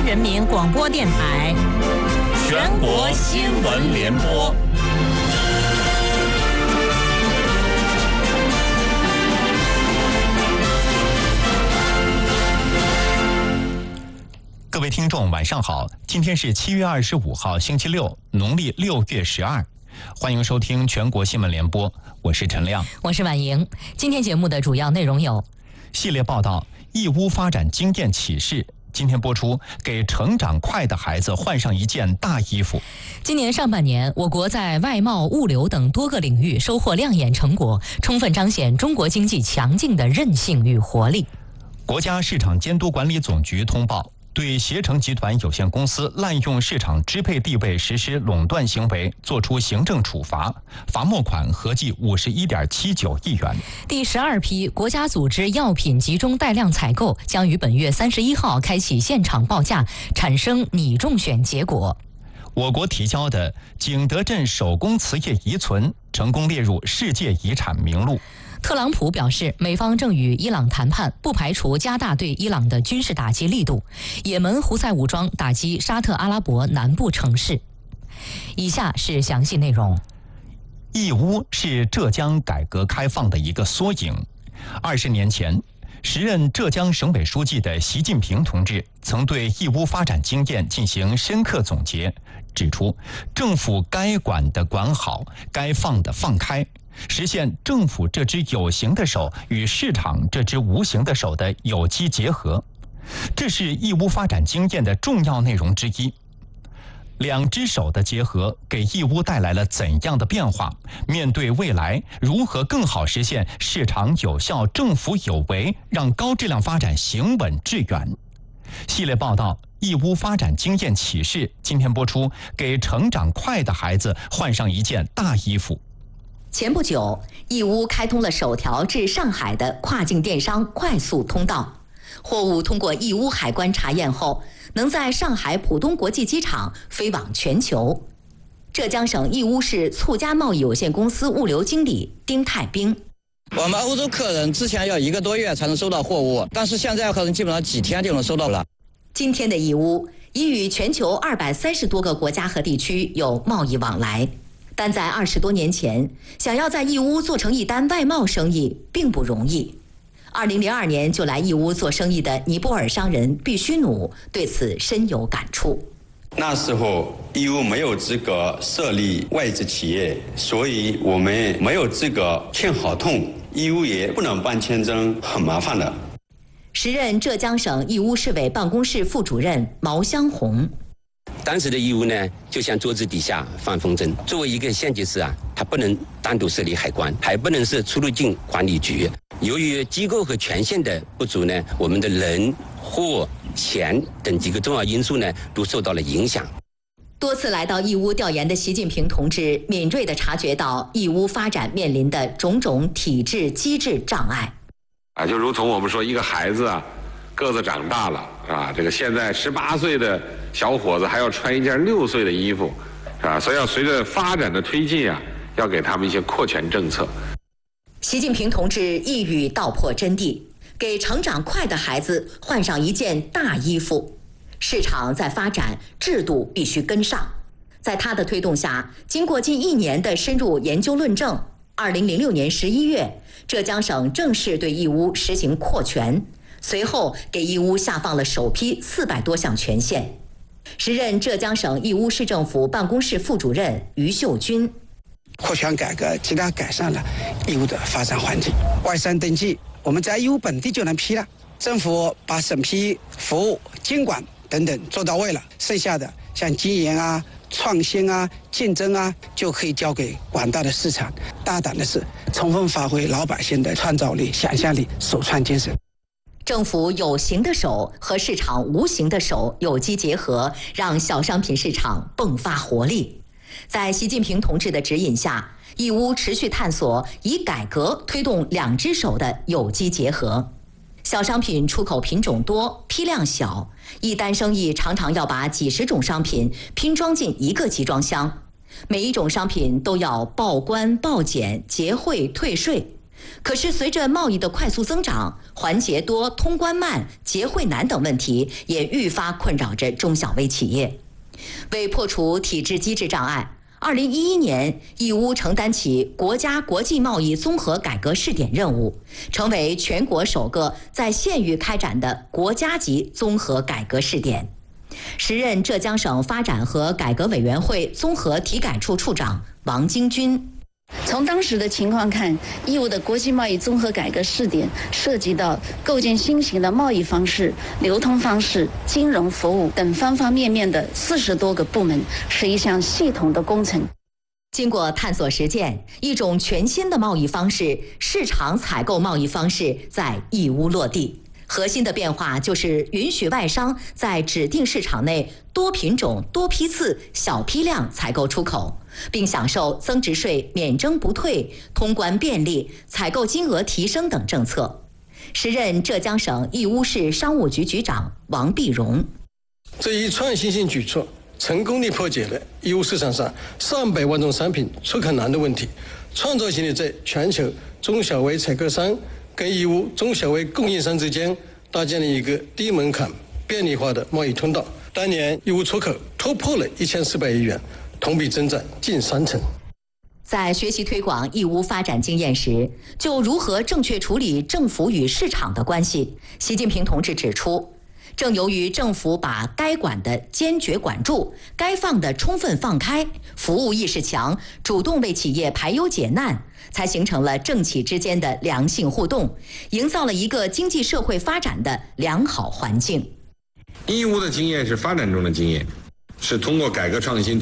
人民广播电台全国新闻联播。各位听众，晚上好！今天是7月25号，星期六，农历6月12。欢迎收听全国新闻联播，我是陈亮， 我是婉莹。今天节目的主要内容有： 系列报道义乌发展经验启示，今天播出给成长快的孩子换上一件大衣服。 今年上半年，我国在外贸、物流等多个领域收获亮眼成果，充分彰显中国经济强劲的韧性与活力。 国家市场监督管理总局通报，对携程集团有限公司滥用市场支配地位实施垄断行为作出行政处罚，罚没款合计51.79亿元。 第12批国家组织药品集中带量采购将于本月31号开启现场报价，产生拟中选结果。 我国提交的景德镇手工瓷业遗存成功列入世界遗产名录。 特朗普表示，美方正与伊朗谈判，不排除加大对伊朗的军事打击力度。也门胡塞武装打击沙特阿拉伯南部城市。以下是详细内容。 义乌是浙江改革开放的一个缩影。20年前，时任浙江省委书记的习近平同志曾对义乌发展经验进行深刻总结，指出政府该管的管好，该放的放开，实现政府这只有形的手与市场这只无形的手的有机结合，这是义乌发展经验的重要内容之一。两只手的结合给义乌带来了怎样的变化？面对未来，如何更好实现市场有效、政府有为，让高质量发展行稳致远？系列报道义乌发展经验启示，今天播出，给成长快的孩子换上一件大衣服。 前不久，义乌开通了首条至上海的跨境电商快速通道，货物通过义乌海关查验后，能在上海浦东国际机场飞往全球。浙江省义乌市促家贸易有限公司物流经理丁太兵： 我们欧洲客人之前要1个多月才能收到货物，但是现在客人基本上几天就能收到了。 今天的义乌已与全球230多个国家和地区有贸易往来，但在20多年前，想要在义乌做成一单外贸生意并不容易。2002年就来义乌做生意的尼泊尔商人毕须努对此深有感触。 那时候义乌没有资格设立外资企业，所以我们没有资格签合同，义乌也不能办签证，很麻烦的。 时任浙江省义乌市委办公室副主任毛湘红： 当时的义乌呢，就像桌子底下放风筝。作为一个县级市啊，它不能单独设立海关，还不能是出入境管理局。由于机构和权限的不足呢，我们的人、货、钱等几个重要因素呢，都受到了影响。 多次来到义乌调研的习近平同志敏锐地察觉到义乌发展面临的种种体制机制障碍。 就如同我们说，一个孩子啊，个子长大了啊，这个现在18岁的小伙子还要穿一件6岁的衣服，啊，所以要随着发展的推进啊，要给他们一些扩权政策。 习近平同志一语道破真谛，给成长快的孩子换上一件大衣服。市场在发展，制度必须跟上。在他的推动下，经过近1年的深入研究论证，2006年11月，浙江省正式对义乌实行扩权，随后给义乌下放了首批400多项权限。时任浙江省义乌市政府办公室副主任于秀军： 扩权改革极大改善了义乌的发展环境，外商登记我们在义乌本地就能批了，政府把审批、服务、监管等等做到位了，剩下的像经营啊、创新啊、竞争啊，就可以交给广大的市场。大胆的是，充分发挥老百姓的创造力、想象力、首创精神。 政府有形的手和市场无形的手有机结合，让小商品市场迸发活力。在习近平同志的指引下，义乌持续探索以改革推动两只手的有机结合。小商品出口品种多，批量小，一单生意常常要把几十种商品拼装进一个集装箱，每一种商品都要报关、报检、结汇、退税。 可是随着贸易的快速增长，环节多、通关慢、结汇难等问题也愈发困扰着中小微企业。为破除体制机制障碍，2011年，义乌承担起国家国际贸易综合改革试点任务，成为全国首个在县域开展的国家级综合改革试点。时任浙江省发展和改革委员会综合体改处处长王京军。 从当时的情况看，义乌的国际贸易综合改革试点涉及到构建新型的贸易方式、流通方式、金融服务等方方面面的40多个部门，是一项系统的工程。 经过探索实践，一种全新的贸易方式——市场采购贸易方式在义乌落地。核心的变化就是允许外商在指定市场内多品种、多批次、小批量采购出口，并享受增值税免征不退、通关便利、采购金额提升等政策。时任浙江省义乌市商务局局长王碧荣。 这一创新性举措成功地破解了义乌市场上上百万种商品出口难的问题，创造性地在全球中小微采购商跟义乌中小微供应商之间搭建了一个低门槛、便利化的贸易通道。当年义乌出口突破了1400亿元，同比增长近3成。 在学习推广义乌发展经验时，就如何正确处理政府与市场的关系，习近平同志指出，正由于政府把该管的坚决管住，该放的充分放开，服务意识强，主动为企业排忧解难，才形成了政企之间的良性互动，营造了一个经济社会发展的良好环境。 义乌的经验是发展中的经验，是通过改革创新